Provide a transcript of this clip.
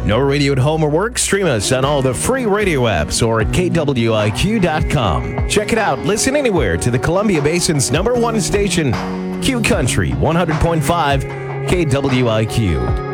No radio at home or work? Stream us on all the free radio apps or at KWIQ.com. Check it out. Listen anywhere to the Columbia Basin's #1 station, Q Country 100.5 KWIQ.